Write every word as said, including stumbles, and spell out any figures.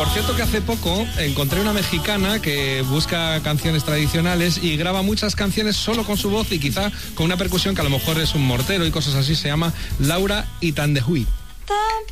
Por cierto que hace poco encontré una mexicana que busca canciones tradicionales y graba muchas canciones solo con su voz y quizá con una percusión que a lo mejor es un mortero y cosas así. Se llama Laura Itandehui.